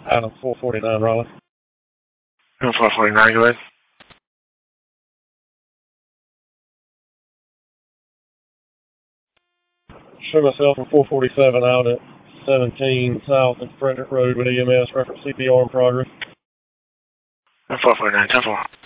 Adam 449 Raleigh. 449, go ahead. Show myself from 447 out at 17 South and Frederick Road with EMS, reference CPR in progress. 449, 10-4.